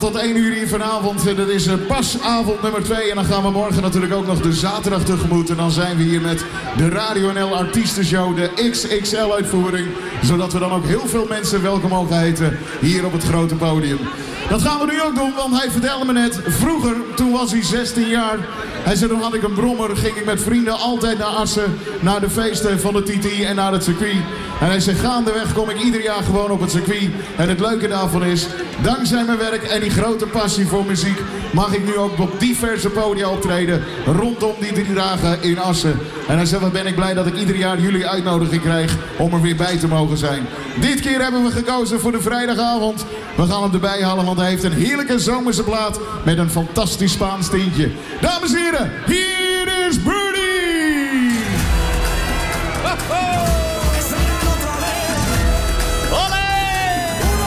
tot 1 uur hier vanavond. En dat is pasavond nummer 2. En dan gaan we morgen natuurlijk ook nog de zaterdag tegemoet. En dan zijn we hier met de Radio NL Artiestenshow, de XXL-uitvoering. Zodat we dan ook heel veel mensen welkom mogen heten hier op het grote podium. Dat gaan we nu ook doen, want hij vertelde me net, vroeger, toen was hij 16 jaar. Hij zei, toen had ik een brommer, ging ik met vrienden altijd naar Assen, naar de feesten van de TT en naar het circuit. En hij zei, gaandeweg kom ik ieder jaar gewoon op het circuit. En het leuke daarvan is, dankzij mijn werk en die grote passie voor muziek, mag ik nu ook op diverse podia optreden rondom die 3 dagen in Assen. En hij zei, wat ben ik blij dat ik ieder jaar jullie uitnodiging krijg om er weer bij te mogen zijn. Dit keer hebben we gekozen voor de vrijdagavond. We gaan hem erbij halen, want hij heeft een heerlijke zomerse plaat met een fantastisch Spaans tintje. Dames en heren, hier is Bruce!